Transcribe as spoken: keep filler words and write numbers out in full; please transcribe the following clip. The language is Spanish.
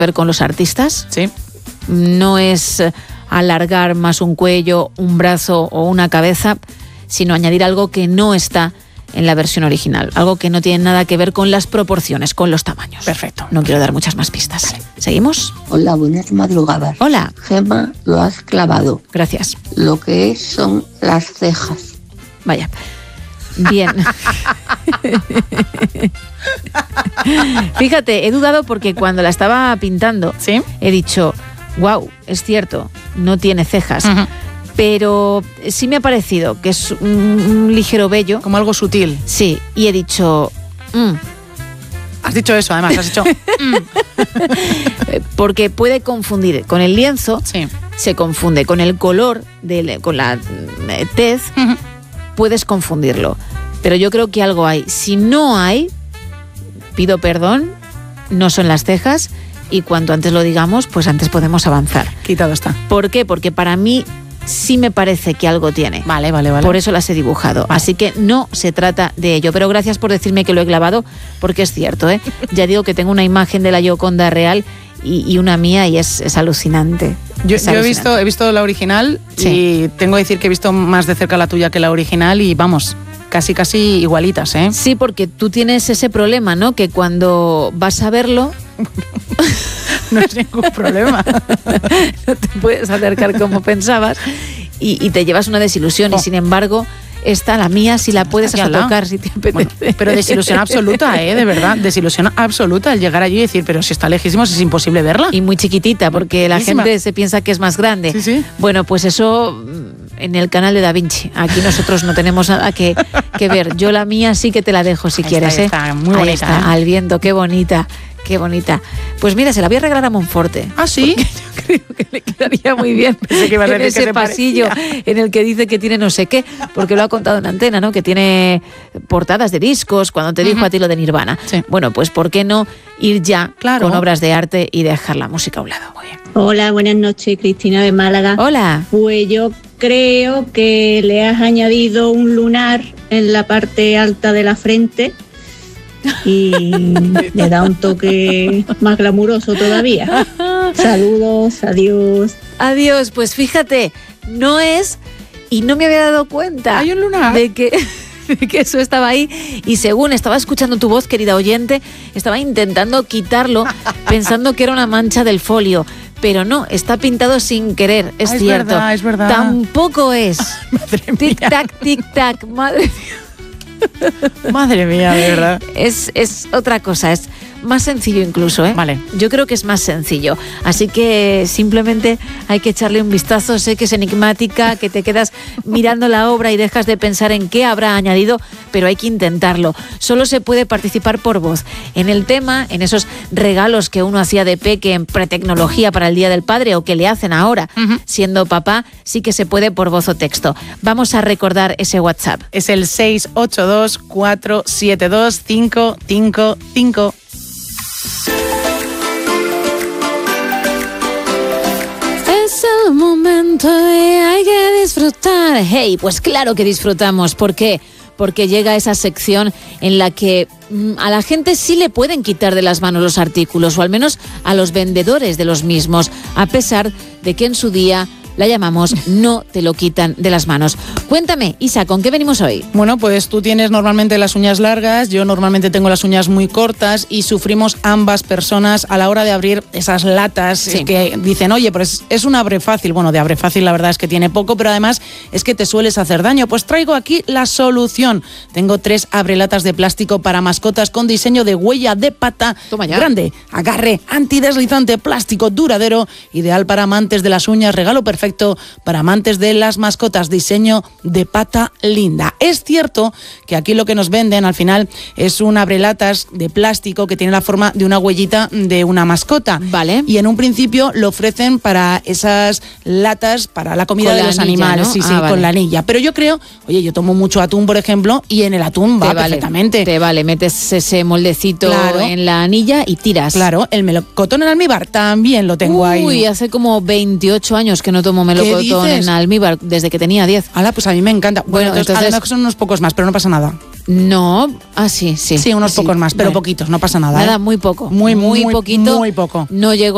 ver con los artistas. Sí. No es alargar más un cuello, un brazo o una cabeza, sino añadir algo que no está en la versión original, algo que no tiene nada que ver con las proporciones, con los tamaños. Perfecto. No quiero dar muchas más pistas. Vale. ¿Seguimos? Hola, buenas madrugadas. Hola. Gemma, lo has clavado. Gracias. Lo que es son las cejas. Vaya. Bien. Fíjate, he dudado porque cuando la estaba pintando, ¿sí? He dicho, wow, es cierto, no tiene cejas. Uh-huh. Pero sí me ha parecido que es un, un ligero vello. Como algo sutil. Sí, y he dicho... Mm. Has dicho eso, además, has dicho... mm. Porque puede confundir con el lienzo, sí. Se confunde con el color, de, con la tez, uh-huh. Puedes confundirlo. Pero yo creo que algo hay. Si no hay, pido perdón, no son las cejas, y cuanto antes lo digamos, pues antes podemos avanzar. Quitado está. ¿Por qué? Porque para mí... sí me parece que algo tiene. Vale, vale, vale. Por eso las he dibujado. Vale. Así que no se trata de ello. Pero gracias por decirme que lo he clavado, porque es cierto, ¿eh? Ya digo que tengo una imagen de la Gioconda real y, y una mía y es, es alucinante. Yo, es yo alucinante. he visto, he visto la original, sí. Y tengo que decir que he visto más de cerca la tuya que la original y vamos, casi casi igualitas, ¿eh? Sí, porque tú tienes ese problema, ¿no? Que cuando vas a verlo... No es ningún problema. No te puedes acercar como pensabas y, y te llevas una desilusión. Oh. Y sin embargo, esta, la mía, si la puedes hasta tocar si te apetece. Bueno, pero desilusión absoluta, ¿eh? De verdad, desilusión absoluta al llegar allí y decir, pero si está lejísimos es imposible verla. Y muy chiquitita, porque la Lejísima. gente se piensa que es más grande. Sí, sí. Bueno, pues eso en el canal de Da Vinci. Aquí nosotros no tenemos nada que, que ver. Yo la mía sí que te la dejo si ahí quieres, está, ¿eh? Está, muy bonita, ahí está, ¿eh? Al viento, qué bonita. Qué bonita. Pues mira, se la voy a regalar a Monforte. ¿Ah, sí? Yo creo que le quedaría muy bien que iba a en ese pasillo parecía. En el que dice que tiene no sé qué, porque lo ha contado en antena, ¿no? Que tiene portadas de discos, cuando te dijo uh-huh. a ti lo de Nirvana. Sí. Bueno, pues ¿por qué no ir ya claro. con obras de arte y dejar la música a un lado? Muy bien. Hola, buenas noches, Cristina de Málaga. Hola. Pues yo creo que le has añadido un lunar en la parte alta de la frente y le da un toque más glamuroso todavía. Saludos, adiós. Adiós, pues fíjate, no es, y no me había dado cuenta. Hay un lunar. De que, de que eso estaba ahí, y según estaba escuchando tu voz, querida oyente, estaba intentando quitarlo pensando que era una mancha del folio. Pero no, está pintado sin querer, es ah, es cierto. Verdad, es verdad. Tampoco es. Madre mía. Tic-tac, tic-tac, madre mía. Madre mía, de verdad. Es, es otra cosa, es más sencillo incluso, ¿eh? Vale. Yo creo que es más sencillo. Así que simplemente hay que echarle un vistazo. Sé que es enigmática, que te quedas mirando la obra y dejas de pensar en qué habrá añadido, pero hay que intentarlo. Solo se puede participar por voz. En el tema, en esos regalos que uno hacía de peque en pretecnología para el Día del Padre o que le hacen ahora, uh-huh. siendo papá, sí que se puede por voz o texto. Vamos a recordar ese WhatsApp. Es el seis ocho dos, cuatro siete dos, cinco cinco cinco. Es el momento y hay que disfrutar. Hey, pues claro que disfrutamos. ¿Por qué? Porque llega esa sección en la que mmm, a la gente sí le pueden quitar de las manos los artículos, o al menos a los vendedores de los mismos, a pesar de que en su día la llamamos no te lo quitan de las manos. Cuéntame, Isa, ¿con qué venimos hoy? Bueno, pues tú tienes normalmente las uñas largas, yo normalmente tengo las uñas muy cortas y sufrimos ambas personas a la hora de abrir esas latas sí. que dicen, oye, pues es un abre fácil. Bueno, de abre fácil la verdad es que tiene poco, pero además es que te sueles hacer daño. Pues traigo aquí la solución. Tengo tres abrelatas de plástico para mascotas con diseño de huella de pata grande, agarre, antideslizante, plástico duradero, ideal para amantes de las uñas, regalo perfecto para amantes de las mascotas, diseño de pata linda. Es cierto que aquí lo que nos venden al final es un abrelatas de plástico que tiene la forma de una huellita de una mascota. Vale. Y en un principio lo ofrecen para esas latas para la comida con de la los anilla, animales, ¿no? sí, ah, sí, vale. con la anilla. Pero yo creo, oye, yo tomo mucho atún, por ejemplo, y en el atún va te vale, perfectamente. Te vale, metes ese moldecito claro. en la anilla y tiras. Claro, el melocotón en almíbar también lo tengo Uy, ahí. Uy, hace como veintiocho años que no tomo melocotón en almíbar, desde que tenía diez. Hala, pues a mí me encanta. Bueno, bueno entonces, entonces a lo mejor son unos pocos más, pero no pasa nada. No, ah, sí, sí. Sí, unos sí, pocos más, pero vale. poquitos, no pasa nada. Nada, ¿eh? muy poco. Muy, muy, muy poquito. Muy poco. No llego